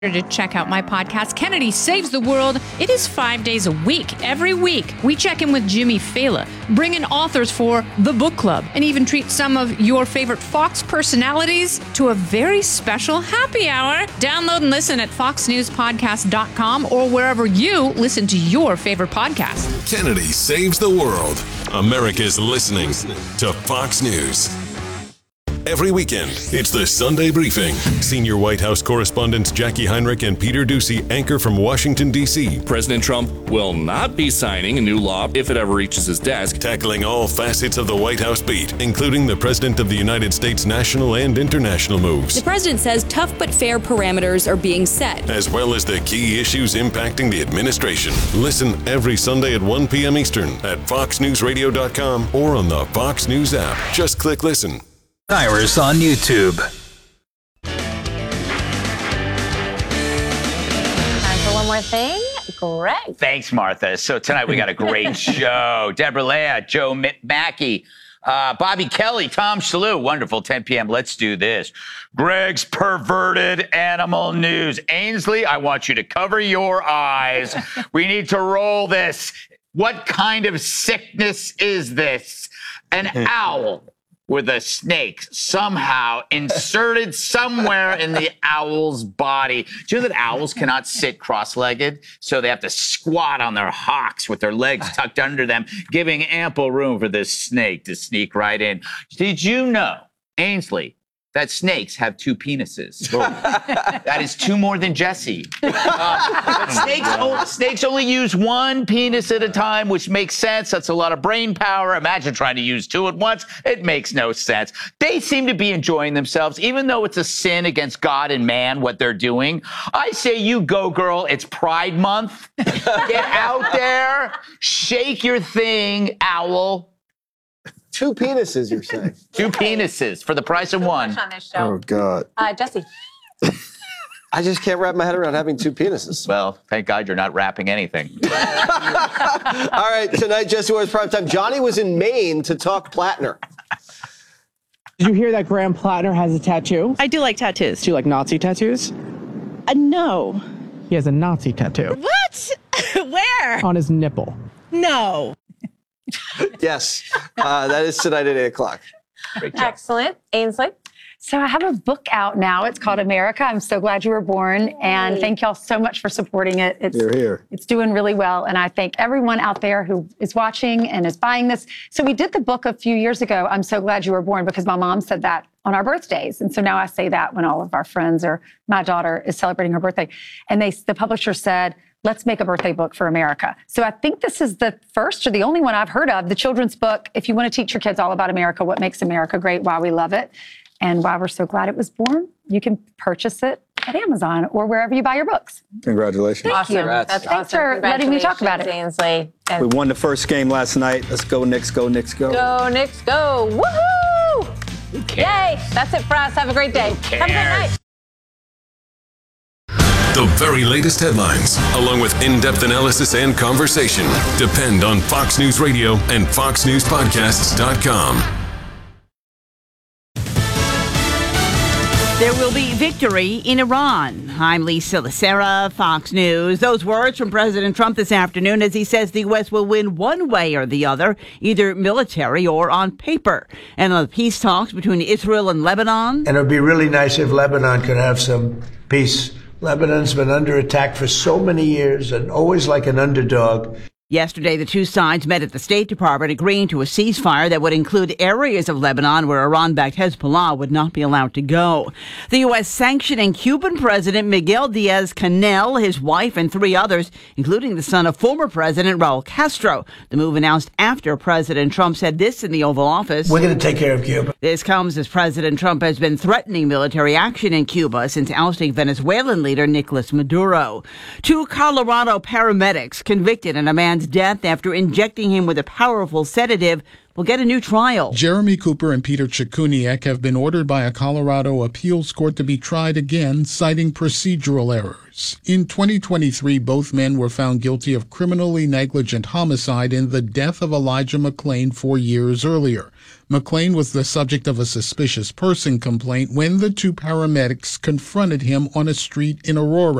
To check out my podcast, Kennedy Saves the World. It is 5 days a week. Every week, we check in with Jimmy Fallon, bring in authors for the book club, and even treat some of your favorite Fox personalities to a very special happy hour. Download and listen at foxnewspodcast.com or wherever you listen to your favorite podcast. Kennedy Saves the World. America's listening to Fox News. Every weekend, it's the Sunday Briefing. Senior White House correspondents Jackie Heinrich and Peter Doocy anchor from Washington, D.C. President Trump will not be signing a new law if it ever reaches his desk. Tackling all facets of the White House beat, including the President of the United States' national and international moves. The president says tough but fair parameters are being set, as well as the key issues impacting the administration. Listen every Sunday at 1 p.m. Eastern at foxnewsradio.com or on the Fox News app. Just click listen. Iris on YouTube. Time for one more thing. Greg. Thanks, Martha. So tonight we got a great show. Deborah Leah, Joe Mackey, Bobby Kelly, Tom Shalhoub. Wonderful, 10 p.m. Let's do this. Greg's perverted animal news. Ainsley, I want you to cover your eyes. We need to roll this. What kind of sickness is this? An owl with a snake somehow inserted somewhere in the owl's body. Do you know that owls cannot sit cross-legged? So they have to squat on their hocks with their legs tucked under them, giving ample room for this snake to sneak right in. Did you know, Ainsley, that snakes have two penises? That is two more than Jesse. But snakes only use one penis at a time, which makes sense. That's a lot of brain power. Imagine trying to use two at once. It makes no sense. They seem to be enjoying themselves, even though it's a sin against God and man, what they're doing. I say you go, girl. It's Pride Month. Get out there. Shake your thing, owl. Two penises, you're saying? Two penises for the price of one. On this show. Oh, God. Jesse. I just can't wrap my head around having two penises. Well, thank God you're not rapping anything. All right, tonight, Jesse Wares Primetime. Johnny was in Maine to talk Plattner. Did you hear that Graham Plattner has a tattoo? I do like tattoos. Do you like Nazi tattoos? No. He has a Nazi tattoo. What? Where? On his nipple. No. Yes, that is tonight at 8 o'clock. Excellent. Ainsley? So I have a book out now. It's called America. I'm so glad you were born. And thank y'all so much for supporting it. You're here. It's doing really well. And I thank everyone out there who is watching and is buying this. So we did the book a few years ago, I'm so glad you were born, because my mom said that on our birthdays. And so now I say that when all of our friends or my daughter is celebrating her birthday. And the publisher said, let's make a birthday book for America. So I think this is the first or the only one I've heard of, the children's book. If you want to teach your kids all about America, what makes America great, why we love it, and why we're so glad it was born, you can purchase it at Amazon or wherever you buy your books. Congratulations. Awesome. That's Thanks for letting me talk about it. Ainsley. We won the first game last night. Let's go, Knicks, go, Knicks, go. Go, Knicks, go. Woohoo! Yay! That's it for us. Have a great day. Have a great night. The very latest headlines, along with in-depth analysis and conversation, depend on Fox News Radio and foxnewspodcasts.com. There will be victory in Iran. I'm Lisa Lacera, Fox News. Those words from President Trump this afternoon as he says the U.S. will win one way or the other, either military or on paper. And on the peace talks between Israel and Lebanon. And it would be really nice if Lebanon could have some peace. Lebanon's been under attack for so many years and always like an underdog. Yesterday, the two sides met at the State Department agreeing to a ceasefire that would include areas of Lebanon where Iran-backed Hezbollah would not be allowed to go. The U.S. sanctioning Cuban President Miguel Diaz-Canel, his wife, and three others, including the son of former President Raul Castro. The move announced after President Trump said this in the Oval Office. We're going to take care of Cuba. This comes as President Trump has been threatening military action in Cuba since ousting Venezuelan leader Nicolas Maduro. Two Colorado paramedics convicted in a man's death after injecting him with a powerful sedative will get a new trial. Jeremy Cooper and Peter Chikuniak have been ordered by a Colorado appeals court to be tried again, citing procedural errors. In 2023, both men were found guilty of criminally negligent homicide in the death of Elijah McClain 4 years earlier. McLean was the subject of a suspicious person complaint when the two paramedics confronted him on a street in Aurora.